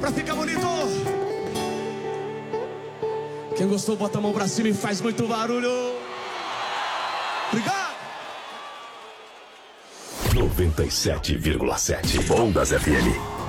pra ficar bonito. Quem gostou, bota a mão pra cima e faz muito barulho. Obrigado. 97,7 Ondas FM.